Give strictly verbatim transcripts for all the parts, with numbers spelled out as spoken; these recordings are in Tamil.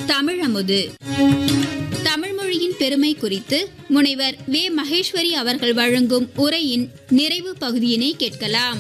தமிழமுது. தமிழ் மொழியின் பெருமை குறித்து முனைவர் வே மகேஸ்வரி அவர்கள் வழங்கும் உரையின் நிறைவு பகுதியினை கேட்கலாம்.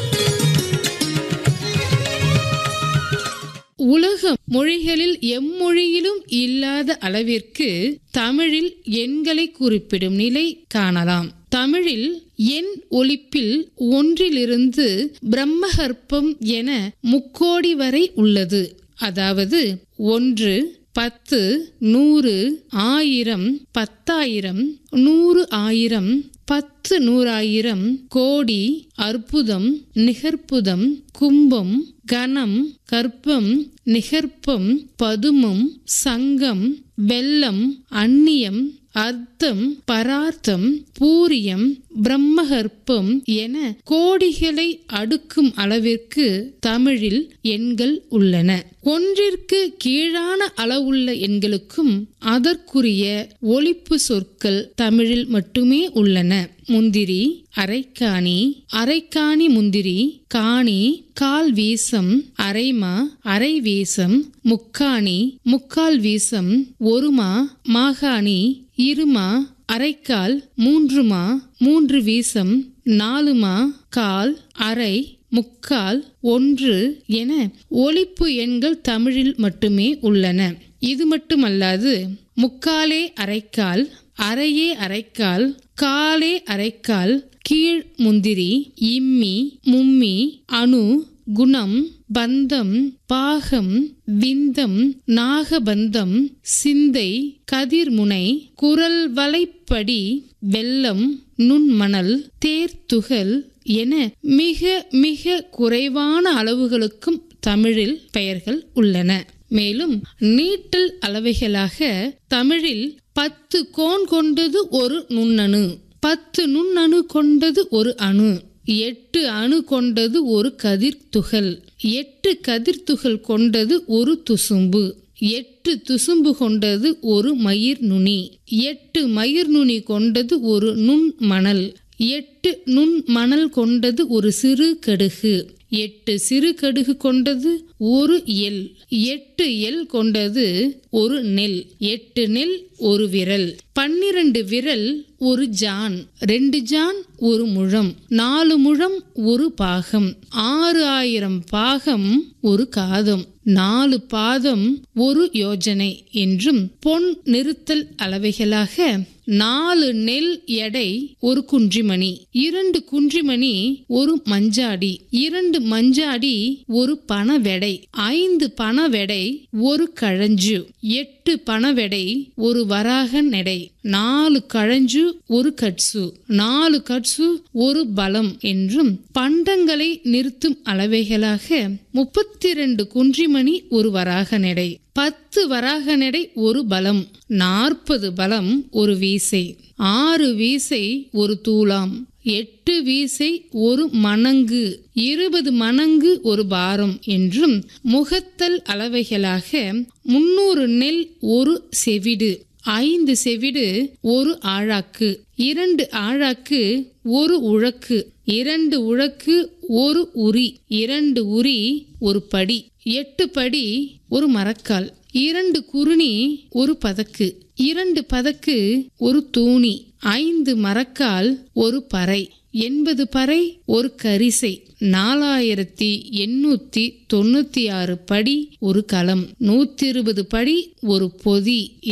உலக மொழிகளில் எம்மொழியிலும் இல்லாத அளவிற்கு தமிழில் எண்களை குறிப்பிடும் நிலை காணலாம். தமிழில் எண் ஒலிப்பில் ஒன்றிலிருந்து பிரம்மகற்பம் என முக்கோடி வரை உள்ளது. அதாவது ஒன்று, பத்து, நூறு, ஆயிரம், பத்தாயிரம், நூறு ஆயிரம், பத்து நூறாயிரம், கோடி, அற்புதம், நிகர்ப்புதம், கும்பம், கணம், கற்பம், நிகர்ப்பம், பதுமம், சங்கம், வெல்லம், அந்நியம், அர்த்தம், பரார்த்தம், பூரியம், பிரம்மகற்பம் என கோடிகளை அடுக்கும் அளவிற்கு தமிழில் எண்கள் உள்ளன. ஒன்றிற்கு கீழான அளவுள்ள எண்களுக்கும் அதற்குரிய ஒலிப்பு சொற்கள் தமிழில் மட்டுமே உள்ளன. முந்திரி, அரைக்காணி, அரைக்காணி முந்திரி, காணி, கால் வீசம், அரைமா, அரை வீசம், முக்காணி, முக்கால் வீசம், ஒருமா, மாகாணி, இருமா, அரைக்கால், மூன்றுமா, மூன்று வீசம், நாலுமா, கால், அரை, முக்கால், ஒன்று என ஒலிப்பு எண்கள் தமிழில் மட்டுமே உள்ளன. இது மட்டுமல்லாது முக்காலே அரைக்கால், அரையே அரைக்கால், காலே அரைக்கால், கீழ் முந்திரி, இம்மி, மும்மி, அணு, குணம், பந்தம், பாகம், விந்தம், நாகபந்தம், சிந்தை, கதிர்முனை, குரல் வலைப்படி, வெல்லம், நுண்மணல், தேர்த்துகள் என மிக மிக குறைவான அளவுகளுக்கும் தமிழில் பெயர்கள் உள்ளன. மேலும் நீட்டல் அளவைகளாக தமிழில் பத்து கோன் கொண்டது ஒரு நுண்ணணு, பத்து நுண்ணணு கொண்டது ஒரு அணு, எட்டு அணு கொண்டது ஒரு கதிர்த்துகள், எட்டு கதிர்த்துகள் கொண்டது ஒரு துசும்பு, எட்டு துசும்பு கொண்டது ஒரு மயிர் நுனி, எட்டு மயிர் நுனி கொண்டது ஒரு நுண் மணல், எட்டு நுண் மணல் கொண்டது ஒரு சிறு கடுகு, எட்டு சிறு கடுகு கொண்டது ஒரு எல், எட்டு எல் கொண்டது ஒரு நெல், எட்டு நெல் ஒரு விரல், பன்னிரண்டு விரல் ஒரு ஜான், ரெண்டு ஜான் ஒரு முழம், நாலு முழம் ஒரு பாகம், ஆறு ஆயிரம் பாகம் ஒரு காதம், நாலு பாதம் ஒரு யோஜனை என்றும் பொன் நிறுத்தல் அளவைகளாக நாலு நெல் எடை ஒரு குன்றிமணி, இரண்டு குன்றிமணி ஒரு மஞ்சாடி, இரண்டு மஞ்சாடி ஒரு பணவெடை, ஐந்து பணவெடை ஒரு கழஞ்சு, எட்டு பணவெடை ஒரு வராகன் எடை, நாலு கழஞ்சு ஒரு கட்சு, நாலு கட்சு ஒரு பலம் என்றும் பண்டங்களை நிறுத்தும் அளவைகளாக முப்பத்தி இரண்டு குன்றிமணி ஒரு வராகன் எடை, பத்து வராகன் எடை ஒரு பலம், நாற்பது பலம் ஒரு வீசை, ஆறு வீசை ஒரு தூலாம், எட்டு வீசை ஒரு மணங்கு, இருபது மணங்கு ஒரு பாரம் என்றும் முகத்தல் அளவைகளாக முன்னூறு நெல் ஒரு செவிடு, ஐந்து செவிடு ஒரு ஆழாக்கு, இரண்டு ஆழாக்கு ஒரு உழக்கு, இரண்டு உழக்கு ஒரு உரி, இரண்டு உரி ஒரு படி, எட்டு படி ஒரு மரக்கால், இரண்டு குறுணி ஒரு பதக்கு, இரண்டு பதக்கு ஒரு தூணி, ஐந்து மரக்கால் ஒரு பறை, எண்பது பறை ஒரு கரிசை, நாலாயிரத்தி எண்ணூத்தி தொண்ணூத்தி ஆறு படி ஒரு களம், நூத்தி இருபது படி ஒரு பொதி